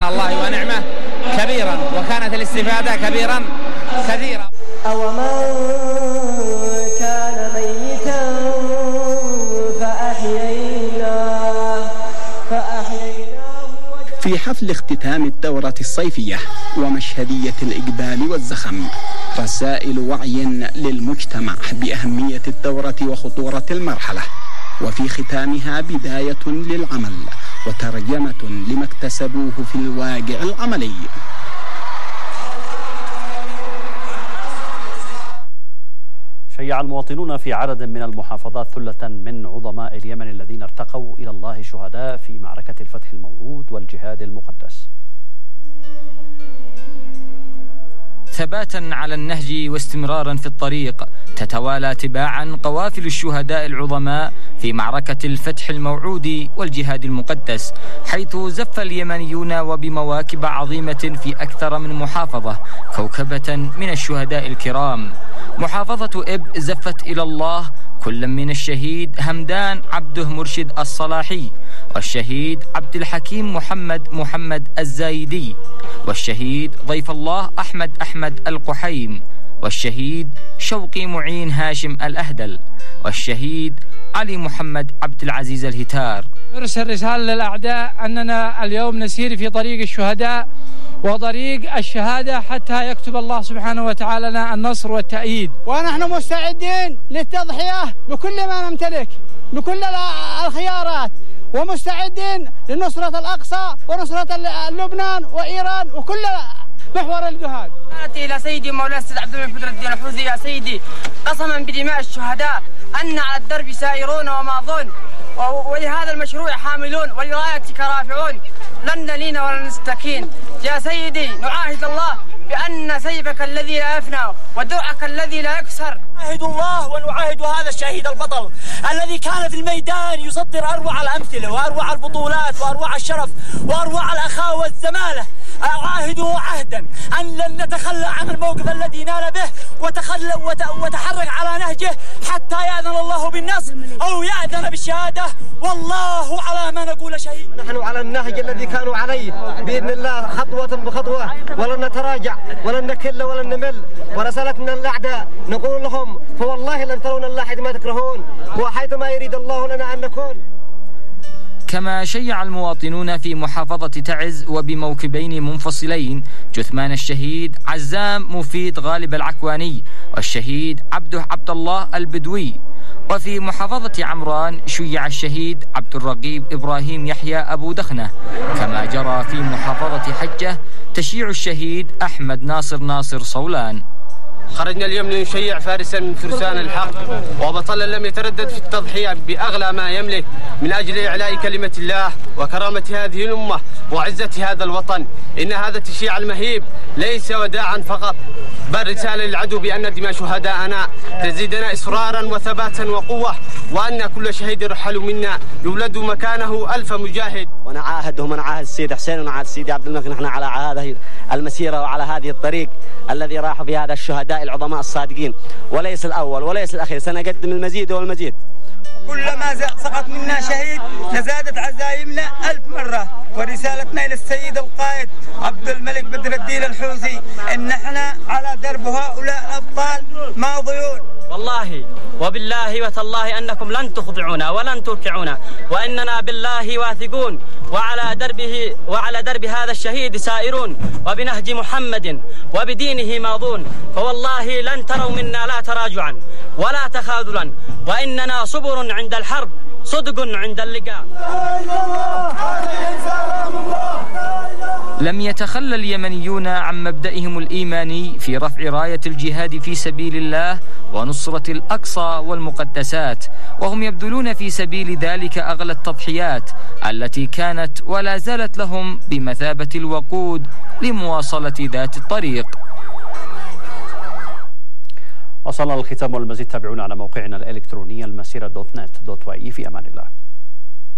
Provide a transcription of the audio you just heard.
الله ونعمه كبيرا، وكانت الاستفادة كبيرا كثيرا. أو من كان ميتا فأحييناه في حفل اختتام الدورة الصيفية ومشهدية الإقبال والزخم رسائل وعي للمجتمع بأهمية الدورة وخطورة المرحلة، وفي ختامها بداية للعمل وترجمة لما اكتسبوه في الواقع العملي. شيع المواطنون في عدد من المحافظات ثلة من عظماء اليمن الذين ارتقوا إلى الله شهداء في معركة الفتح الموعود والجهاد المقدس. ثباتا على النهج واستمرارا في الطريق، تتوالى تباعا قوافل الشهداء العظماء في معركة الفتح الموعود والجهاد المقدس، حيث زف اليمنيون وبمواكب عظيمة في أكثر من محافظة كوكبة من الشهداء الكرام. محافظة إب زفت إلى الله كل من الشهيد همدان عبده مرشد الصلاحي، والشهيد عبد الحكيم محمد الزايدي، والشهيد ضيف الله أحمد القحيم، والشهيد شوقي معين هاشم الأهدل، والشهيد علي محمد عبد العزيز الهتار. نرسل رسالة للأعداء أننا اليوم نسير في طريق الشهداء وطريق الشهادة حتى يكتب الله سبحانه وتعالى لنا النصر والتأييد، ونحن مستعدين للتضحية بكل ما نمتلك بكل الخيارات، ومستعدين لنصرة الأقصى ونصرة لبنان وإيران وكل محور الجهاد. نأتي إلى سيدي مولانا السيد عبد الملك بدر الدين الحوثي: يا سيدي، قسما بدماء الشهداء أن على الدرب سائرون وماضون، ولهذا المشروع حاملون، ولرايتك رافعون، لن نلين ولا نستكين. يا سيدي، نعاهد الله بأن سيفك الذي لا يفنى ودرعك الذي لا يكسر. نعاهد الله ونعاهد هذا الشهيد البطل الذي كان في الميدان يصدر أروع الأمثلة وأروع البطولات وأروع الشرف وأروع الأخاوة والزمالة. أعاهده عهدا أن لن نتخلى عن الموقف الذي نال به وتحرك على نهجه حتى يأذن الله بالنصر أو يأذن بالشهادة، والله على ما نقول شهيد. نحن على النهج الذي كانوا عليه بإذن الله، خطوة بخطوة، ولن نتراجع ولن نكل ولن نمل. ورسالتنا للأعداء نقول لهم: فوالله لن ترون الله حيثما تكرهون وحيثما يريد الله لنا أن نكون. كما شيع المواطنون في محافظة تعز وبموكبين منفصلين جثمان الشهيد عزام مفيد غالب العكواني والشهيد عبد الله البدوي. وفي محافظة عمران شيع الشهيد عبد الرقيب إبراهيم يحيى أبو دخنة. كما جرى في محافظة حجة تشييع الشهيد أحمد ناصر صولان. خرجنا اليوم لنشيع فارسا من فرسان الحق وبطلا لم يتردد في التضحية بأغلى ما يملك من أجل إعلاء كلمة الله وكرامة هذه الأمة وعزة هذا الوطن. إن هذا التشييع المهيب ليس وداعا فقط، بل رسالة للعدو بأن دماء شهداءنا تزيدنا إصرارا وثباتا وقوة، وأن كل شهيد رحل منا يولد مكانه 1000 مجاهد. ونعاهدهم ونعاهد السيد حسين ونعاهد السيد عبد الملك نحن على هذه المسيرة وعلى هذه الطريق الذي راحوا في هذا الشهداء العظماء الصادقين، وليس الأول وليس الأخير، سنقدم المزيد والمزيد. كلما سقط منا شهيد لزادت عزايمنا 1000 مرة. ورسالتنا إلى السيد القائد عبد الملك بدر الدين الحوثي إن احنا على درب هؤلاء الأبطال ماضيون. والله وبالله وتالله أنكم لن تخضعونا ولن تركعونا، وإننا بالله واثقون، وعلى درب هذا الشهيد سائرون، وبنهج محمد وبدينه ماضون. فوالله لن تروا منا لا تراجعا ولا تخاذلا، وإننا صبر عند الحرب صدق عند اللقاء. لم يتخلى اليمنيون عن مبدئهم الإيماني في رفع راية الجهاد في سبيل الله ونصرة الأقصى والمقدسات، وهم يبذلون في سبيل ذلك أغلى التضحيات التي كانت ولا زالت لهم بمثابة الوقود لمواصلة ذات الطريق. وصلنا للختام والمزيد تابعونا على موقعنا الإلكتروني المسيرة.net.y. في أمان الله.